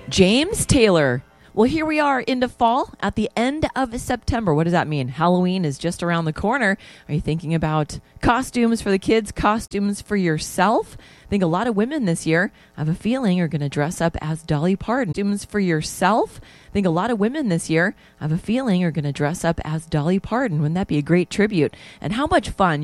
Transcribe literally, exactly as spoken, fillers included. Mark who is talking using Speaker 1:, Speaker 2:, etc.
Speaker 1: James Taylor. Well, here we are into fall at the end of September. What does that mean? Halloween is just around the corner. Are you thinking about costumes for the kids, costumes for yourself? I think a lot of women this year, I have a feeling, are going to dress up as Dolly Parton. Costumes for yourself? I think a lot of women this year, I have a feeling, are going to dress up as Dolly Parton. Wouldn't that be a great tribute? And how much fun